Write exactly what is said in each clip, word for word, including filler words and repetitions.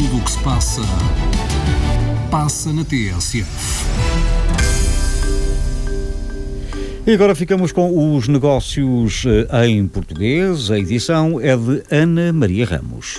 Tudo o que se passa, passa na T S F. E agora ficamos com os negócios em português. A edição é de Ana Maria Ramos.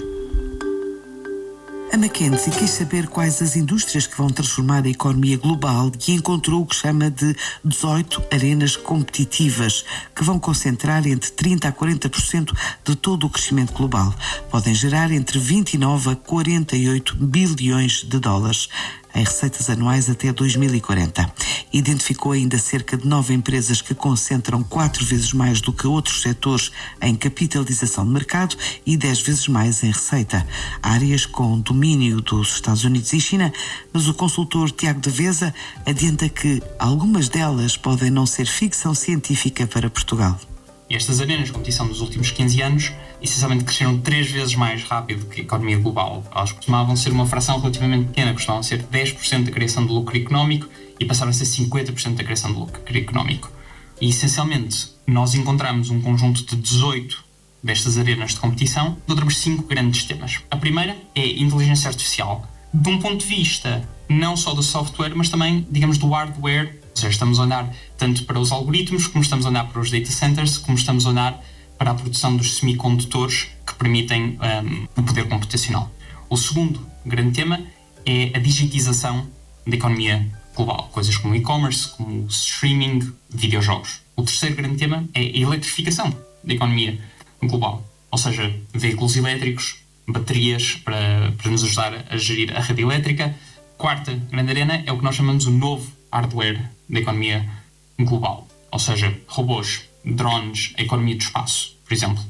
A McKinsey quis saber quais as indústrias que vão transformar a economia global e encontrou o que chama de dezoito arenas competitivas, que vão concentrar entre trinta a quarenta por cento de todo o crescimento global. Podem gerar entre vinte e nove a quarenta e oito bilhões de dólares em receitas anuais até dois mil e quarenta. Identificou ainda cerca de nove empresas que concentram quatro vezes mais do que outros setores em capitalização de mercado e dez vezes mais em receita. Áreas com domínio dos Estados Unidos e China, mas o consultor Tiago Devesa adianta que algumas delas podem não ser ficção científica para Portugal. Estas arenas de competição dos últimos quinze anos essencialmente cresceram três vezes mais rápido que a economia global. Elas costumavam ser uma fração relativamente pequena, costumavam ser dez por cento da criação de lucro económico e passaram a ser cinquenta por cento da criação de lucro económico. E essencialmente nós encontramos um conjunto de dezoito destas arenas de competição, encontramos cinco grandes temas. A primeira é inteligência artificial, de um ponto de vista não só do software, mas também, digamos, do hardware. Ou seja, estamos a olhar tanto para os algoritmos, como estamos a olhar para os data centers, como estamos a olhar para a produção dos semicondutores que permitem um, o poder computacional. O segundo grande tema é a digitização da economia global. Coisas como e-commerce, como streaming, videojogos. O terceiro grande tema é a eletrificação da economia global. Ou seja, veículos elétricos, baterias para, para nos ajudar a gerir a rede elétrica. Quarta grande arena é o que nós chamamos o novo hardware da economia global, ou seja, robôs, drones, a economia do espaço, por exemplo.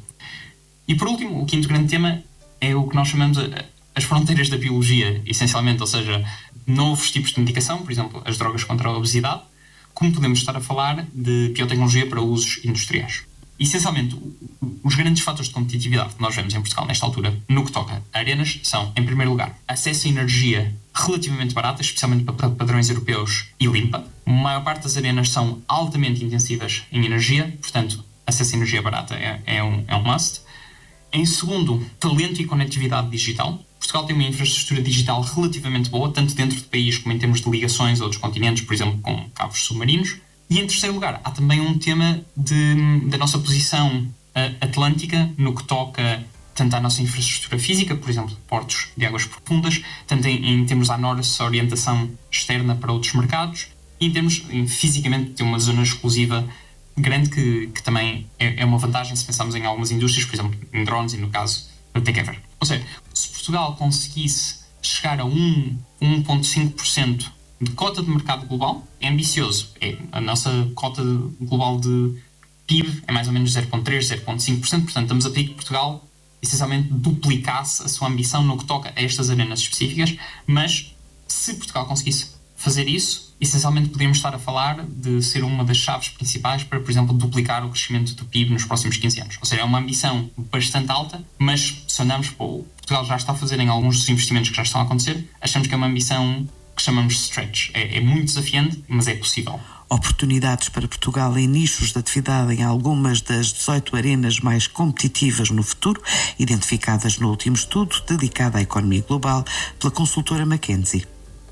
E por último, o quinto grande tema é o que nós chamamos a, as fronteiras da biologia, essencialmente, ou seja, novos tipos de medicação, por exemplo, as drogas contra a obesidade, como podemos estar a falar de biotecnologia para usos industriais. Essencialmente, os grandes fatores de competitividade que nós vemos em Portugal nesta altura, no que toca a arenas, são, em primeiro lugar, acesso a energia relativamente barata, especialmente para padrões europeus, e limpa. A maior parte das arenas são altamente intensivas em energia, portanto, acesso a energia barata é, é, um, é um must. Em segundo, talento e conectividade digital. Portugal tem uma infraestrutura digital relativamente boa, tanto dentro do país como em termos de ligações a outros continentes, por exemplo, com cabos submarinos. E em terceiro lugar, há também um tema de, da nossa posição uh, atlântica no que toca tanto à nossa infraestrutura física, por exemplo, portos de águas profundas, tanto em, em termos à nossa orientação externa para outros mercados, e em termos, em, fisicamente, de uma zona exclusiva grande que, que também é, é uma vantagem se pensarmos em algumas indústrias, por exemplo, em drones e no caso da Takeover. Ou seja, se Portugal conseguisse chegar a um vírgula cinco por cento de cota de mercado global, é ambicioso. É, a nossa cota global de P I B é mais ou menos zero vírgula três, zero vírgula cinco por cento, portanto estamos a pedir que Portugal essencialmente duplicasse a sua ambição no que toca a estas arenas específicas, mas se Portugal conseguisse fazer isso, essencialmente poderíamos estar a falar de ser uma das chaves principais para, por exemplo, duplicar o crescimento do P I B nos próximos quinze anos. Ou seja, é uma ambição bastante alta, mas se olharmos para o Portugal já está a fazer em alguns dos investimentos que já estão a acontecer, achamos que é uma ambição que chamamos de stretch. É, é muito desafiante, mas é possível. Oportunidades para Portugal em nichos de atividade em algumas das dezoito arenas mais competitivas no futuro, identificadas no último estudo dedicado à economia global pela consultora McKinsey.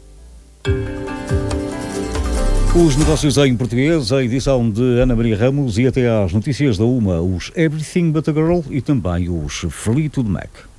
Os negócios em português, a edição de Ana Maria Ramos, e até às notícias da uma, os Everything But a Girl e também os Fleetwood Mac.